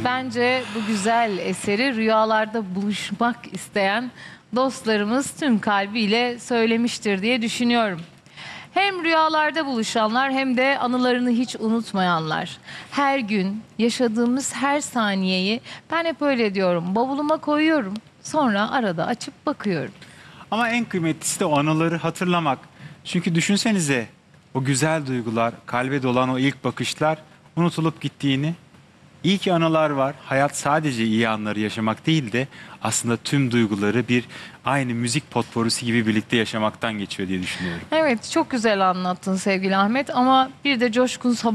Bence bu güzel eseri rüyalarda buluşmak isteyen dostlarımız tüm kalbiyle söylemiştir diye düşünüyorum. Hem rüyalarda buluşanlar hem de anılarını hiç unutmayanlar. Her gün yaşadığımız her saniyeyi ben hep öyle diyorum. Bavuluma koyuyorum. Sonra arada açıp bakıyorum. Ama en kıymetlisi de o anıları hatırlamak. Çünkü düşünsenize o güzel duygular, kalbe dolan o ilk bakışlar unutulup gittiğini. İyi ki anılar var. Hayat sadece iyi anları yaşamak değil de aslında tüm duyguları bir aynı müzik potpourrisi gibi birlikte yaşamaktan geçiyor diye düşünüyorum. Evet, çok güzel anlattın sevgili Ahmet, ama bir de Coşkun Sabah